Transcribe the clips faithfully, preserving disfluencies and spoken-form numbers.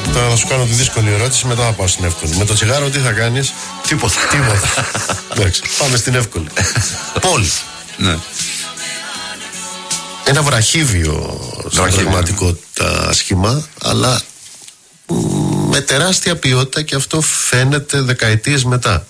Τώρα θα σου κάνω τη δύσκολη ερώτηση, μετά θα πάω στην εύκολη. Με το τσιγάρο τι θα κάνεις? Τίποτα. Τίποτα. Εντάξει, πάμε στην εύκολη. Πόλη. Ναι. Ένα βραχύβιο στην πραγματικότητα σχήμα, αλλά με τεράστια ποιότητα, και αυτό φαίνεται δεκαετίες μετά.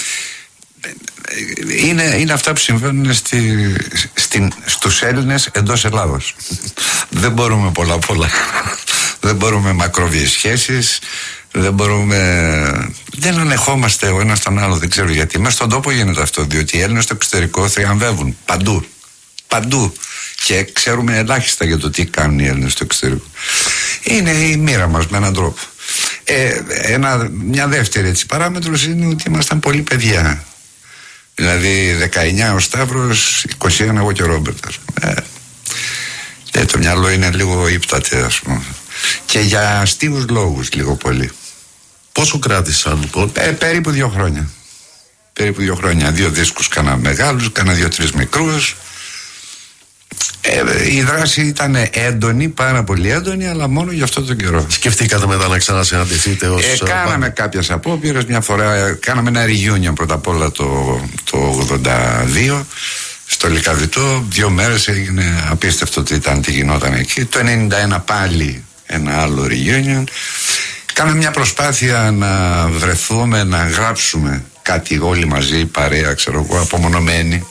Είναι, είναι αυτά που συμβαίνουν στη, στην, στους Έλληνες εντός Ελλάδος. Δεν μπορούμε πολλά πολλά. Δεν μπορούμε μακροβιές σχέσεις. Δεν μπορούμε. Δεν ανεχόμαστε ο ένας τον άλλο. Δεν ξέρω γιατί. Μέσα στον τόπο γίνεται αυτό. Διότι οι Έλληνες στο εξωτερικό θριαμβεύουν. Παντού. Παντού. Και ξέρουμε ελάχιστα για το τι κάνουν οι Έλληνες στο εξωτερικό. Είναι η μοίρα μας με έναν τρόπο. Ε, ένα, μια δεύτερη έτσι παράμετρος είναι ότι ήμασταν πολύ παιδιά. Δηλαδή δεκαεννιά ο Σταύρος, είκοσι ένα εγώ και ο Ρόμπερτ, ας πούμε. Ε, το μυαλό είναι λίγο ύπτατε, ας πούμε. Και για αστείους λόγους λίγο πολύ. Πόσο κράτησαν λοιπόν? Ε, περίπου δύο χρόνια. Περίπου δύο χρόνια. Δύο δίσκους κάνα μεγάλους, κάνα δύο-τρεις μικρούς. Ε, η δράση ήταν έντονη, πάρα πολύ έντονη, αλλά μόνο για αυτό τον καιρό. Σκεφτήκατε μετά να ξανασυναντηθείτε ως... Ε, κάναμε κάποιες απόπειρες. Μια φορά κάναμε ένα reunion πρώτα απ' όλα το, το ογδόντα δύο στο Λυκαβητό. Δύο μέρες έγινε απίστευτο τι ήταν, τι γινόταν εκεί. Το ενενήντα ένα πάλι ένα άλλο reunion. Κάναμε μια προσπάθεια να βρεθούμε, να γράψουμε κάτι όλοι μαζί, παρέα, ξέρω εγώ, απομονωμένοι.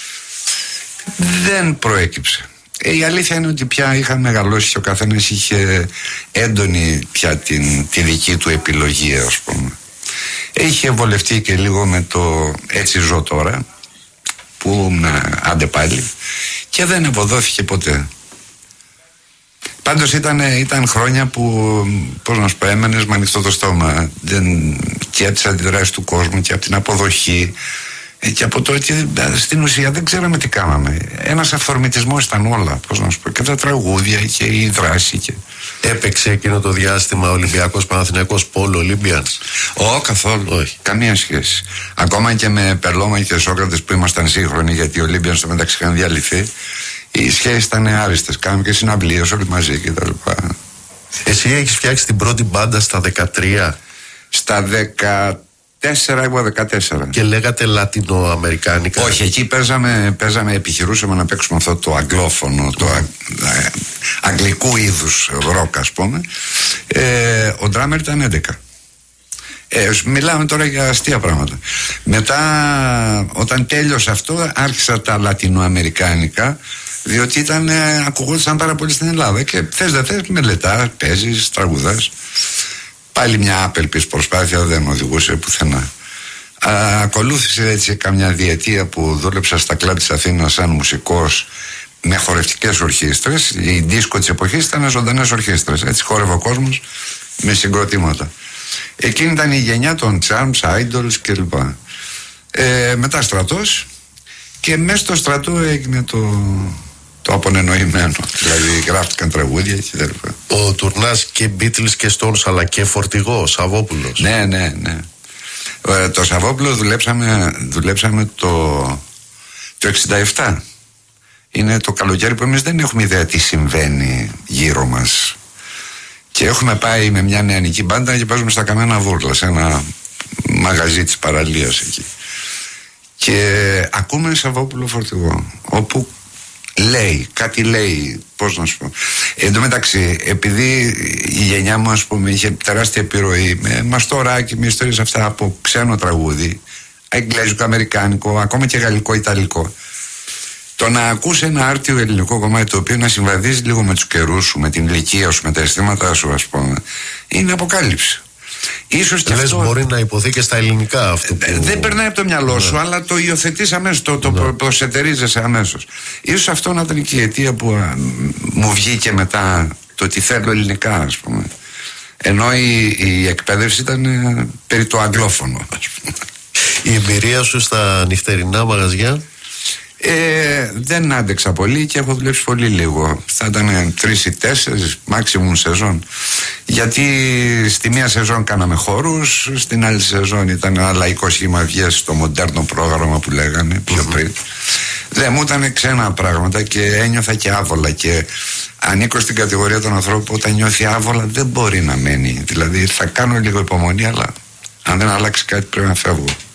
Δεν προέκυψε. Ε, η αλήθεια είναι ότι πια είχαν μεγαλώσει και ο καθένας είχε έντονη πια την, τη δική του επιλογή, ας πούμε. Είχε βολευτεί και λίγο με το έτσι ζω τώρα, που να, άντε πάλι, και δεν ευωδόθηκε ποτέ. Πάντως ήταν, ήταν χρόνια που, πώς να σου πω, έμενες με ανοιχτό το στόμα. Δεν, και από τις αντιδράσεις του κόσμου και από την αποδοχή. Και από το ότι στην ουσία δεν ξέραμε τι κάναμε. Ένας αυθορμητισμός ήταν όλα, πώς να σου πω. Και τα τραγούδια και η δράση. Και... Έπαιξε εκείνο το διάστημα Ολυμπιακός Παναθηναϊκός Πόλο Ολύμπιανς? Ω, καθόλου. Όχι. Καμία σχέση. Ακόμα και με Περλώμα και Σόκρατες που ήμασταν σύγχρονοι, γιατί οι Ολύμπιανς στο μεταξύ είχαν διαλυθεί, οι σχέσεις ήταν άριστες. Κάναμε και συναυλίες όλοι μαζί κτλ. Εσύ έχεις φτιάξει την πρώτη μπάντα στα δεκατρία? Στα δεκατέσσερα. Τέσσερα, εγώ δεκατέσσερα. Και λέγατε λατινοαμερικάνικα? Όχι, εκεί παίζαμε, παίζαμε, επιχειρούσαμε να παίξουμε αυτό το αγγλόφωνο, το α, α, αγγλικού είδους ροκ, ας πούμε. Ε, ο ντράμερ ήταν έντεκα. Ε, μιλάμε τώρα για αστεία πράγματα. Μετά, όταν τέλειωσε αυτό, άρχισα τα λατινοαμερικάνικα, διότι ήταν, ε, ακουγόντουσαν πάρα πολύ στην Ελλάδα. Και θες δεν θες, μελετάς, παίζεις, τραγουδάς. Πάλι μια άπελπης προσπάθεια, δεν οδηγούσε πουθενά. Α, ακολούθησε έτσι καμιά διετία που δούλεψα στα κλαμπ της Αθήνας σαν μουσικός με χορευτικές ορχήστρες. Η δίσκο της εποχής ήταν ζωντανές ορχήστρες. Έτσι χόρευε ο κόσμος με συγκροτήματα. Εκείνη ήταν η γενιά των Charms, Idols κλπ. Ε, μετά στρατός, και μέσα στο στρατό έγινε το... το απονενοημένο. Δηλαδή γράφτηκαν τραγούδια και τέτοια. Ο τουρνάς και Beatles και Stones, αλλά και φορτηγό, Σαββόπουλος. Ναι, ναι, ναι. Ε, το Σαββόπουλο δουλέψαμε, δουλέψαμε το, το εξήντα επτά. Είναι το καλοκαίρι που εμείς δεν έχουμε ιδέα τι συμβαίνει γύρω μας. Και έχουμε πάει με μια νεανική μπάντα και παίζουμε στα Καμένα Βούρλα, σε ένα μαγαζί της παραλίας εκεί. Και ακούμε Σαββόπουλο φορτηγό, όπου λέει, κάτι λέει, πώς να σου πω. Εν τω μεταξύ, επειδή η γενιά μου, ας πούμε, είχε τεράστια επιρροή με μαστοράκι, με ιστορίες αυτά από ξένο τραγούδι, αγγλέζικο, αμερικάνικο, ακόμα και γαλλικό, ιταλικό. Το να ακούσει ένα άρτιο ελληνικό κομμάτι το οποίο να συμβαδίζει λίγο με τους καιρούς σου, με την ηλικία σου, με τα αισθήματά σου, ας πούμε, είναι αποκάλυψη. Ίσως και λες, αυτό μπορεί να υποθεί και στα ελληνικά αυτό που... Δεν περνάει από το μυαλό σου, ναι, αλλά το υιοθετείς αμέσως, το, το ναι. προσετερίζεσαι αμέσως. Ίσως αυτό να ήταν και η αιτία που α, μου βγήκε μετά το ότι θέλω ελληνικά, ας πούμε. Ενώ η, η εκπαίδευση ήταν ε, περί το αγγλόφωνο, ας πούμε. Η εμπειρία σου στα νυχτερινά μαγαζιά? Ε, δεν άντεξα πολύ και έχω δουλέψει πολύ λίγο. Θα ήταν τρεις ή τέσσερις maximum σεζόν. Γιατί στη μία σεζόν κάναμε χώρους, στην άλλη σεζόν ήταν ένα λαϊκό σχήμα, βγες στο μοντέρνο πρόγραμμα που λέγανε πιο πριν. Δεν μου ήταν ξένα πράγματα και ένιωθα και άβολα. Και ανήκω στην κατηγορία των ανθρώπων που όταν νιώθει άβολα δεν μπορεί να μένει. Δηλαδή θα κάνω λίγο υπομονή, αλλά αν δεν αλλάξει κάτι πρέπει να φεύγω.